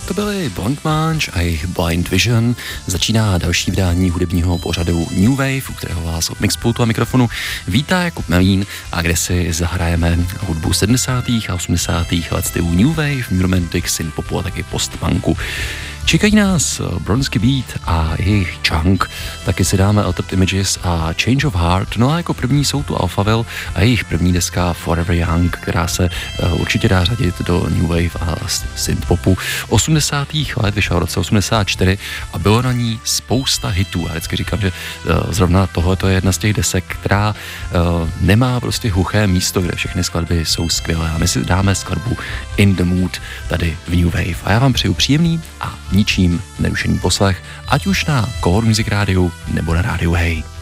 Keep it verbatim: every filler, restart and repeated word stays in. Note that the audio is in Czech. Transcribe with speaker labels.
Speaker 1: to byly Blank Munch a jejich Blind Vision. Začíná další vydání hudebního pořadu New Wave, u kterého vás od mixpultu a mikrofonu vítá Jakub Melín a kde si zahrajeme hudbu sedmdesátých a osmdesátých let stylu New Wave, New Romantic, synthpopu a taky postpunku. Čekají nás Bronski Beat a jejich Chunk, taky si dáme Altered Images a Change of Heart, no a jako první jsou tu Alphaville a jejich první deska Forever Young, která se uh, určitě dá řadit do New Wave a synthpopu. osmdesátých let vyšel v roce osmdesát čtyři a bylo na ní spousta hitů. Já vždycky říkám, že uh, zrovna tohle je jedna z těch desek, která uh, nemá prostě hluché místo, kde všechny skladby jsou skvělé a my si dáme skladbu In the Mood tady v New Wave. A já vám přeju příjemný a ničím nerušený poslech, ať už na Core Music Rádiu nebo na rádiu Hey.